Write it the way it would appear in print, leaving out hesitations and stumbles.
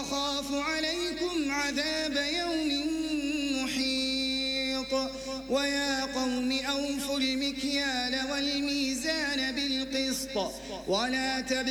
أخاف عليكم عذاب يوم محيط ويا قوم أوفوا المكيال والميزان بالقسط ولا تبخسوا